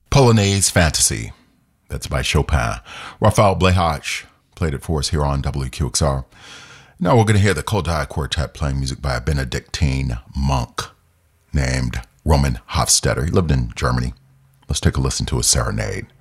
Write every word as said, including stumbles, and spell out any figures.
Polonaise Fantasy. That's by Chopin. Raphael Blehach played it for us here on W Q X R. Now we're going to hear the Kodály Quartet playing music by a Benedictine monk named Roman Hofstetter. He lived in Germany. Let's take a listen to his serenade.